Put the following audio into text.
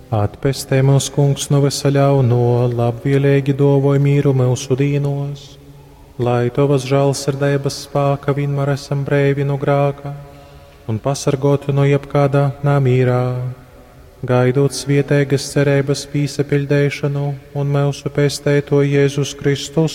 Atpestē mūs, kungs, no visa ļauno, labvēlīgi dāvāj mīru mūsu dīnos, lai tavas žēlsirdības spēka vienmēr esam brīvi no grēka un pasargāti no jebkāda namīrā, gaidot svētīgas cerības piesapildīšanu un mūsu pestēto Jēzus Kristus